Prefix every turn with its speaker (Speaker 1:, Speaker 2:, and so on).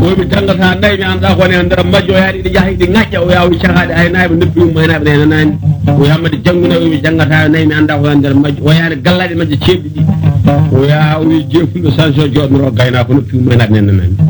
Speaker 1: womi tangata nayi mi anda ko ne ndar majjo yaadi di jahi di ngacca o yawi cahade ay nayi noppi mum hayna be nani o yamade janguna mi jangata nayi mi anda ko ndar majjo o yaade gallade majjo cebdi di o yawi jefundo sanso jodnoro gayna ko noppi mum hayna be nani